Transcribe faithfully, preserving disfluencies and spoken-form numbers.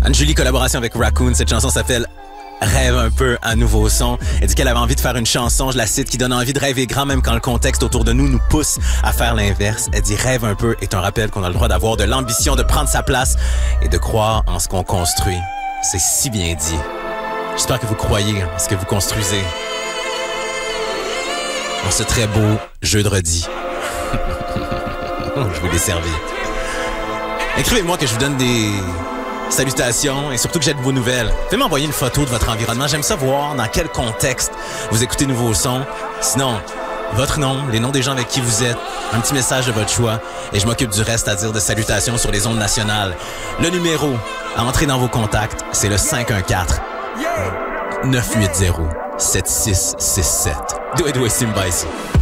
Anne-Julie, collaboration avec Raccoon. Cette chanson s'appelle Rêve un peu à nouveau son. Elle dit qu'elle avait envie de faire une chanson, je la cite, qui donne envie de rêver grand même quand le contexte autour de nous nous pousse à faire l'inverse. Elle dit Rêve un peu est un rappel qu'on a le droit d'avoir de l'ambition de prendre sa place et de croire en ce qu'on construit. C'est si bien dit. J'espère que vous croyez en ce que vous construisez. En ce très beau jeu de redis. Je vous l'ai servi. Écrivez-moi que je vous donne des salutations et surtout que j'ai de vos nouvelles. Faites m'envoyer une photo de votre environnement. J'aime ça voir dans quel contexte vous écoutez Nouveau Son. Sinon, votre nom, les noms des gens avec qui vous êtes, un petit message de votre choix et je m'occupe du reste, c'est-à-dire de salutations sur les ondes nationales. Le numéro à entrer dans vos contacts, c'est le cinq un quatre, neuf huit zéro, sept six six sept. Doué doué Simba ici.